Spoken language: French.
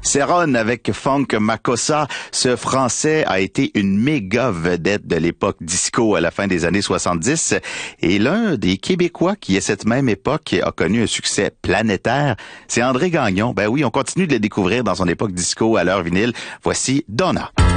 Céron avec Funk Makossa. Ce Français a été une méga vedette de l'époque disco à la fin des années 70 et l'un des Québécois qui, à cette même époque, a connu un succès planétaire, c'est André Gagnon. Ben oui, on continue de le découvrir dans son époque disco à l'heure vinyle. Voici Donna.